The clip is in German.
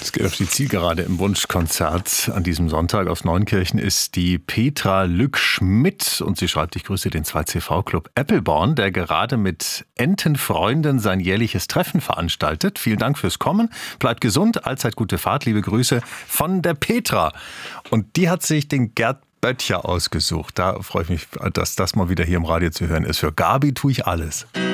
Es geht auf die Zielgerade im Wunschkonzert an diesem Sonntag aus Neunkirchen ist die Petra Lück-Schmidt und sie schreibt, ich grüße den 2CV-Club Eppelborn, der gerade mit Entenfreunden sein jährliches Treffen veranstaltet. Vielen Dank fürs Kommen, bleibt gesund, allzeit gute Fahrt, liebe Grüße von der Petra. Und die hat sich den Gerd Böttcher ausgesucht. Da freue ich mich, dass das mal wieder hier im Radio zu hören ist. Für Gabi tue ich alles.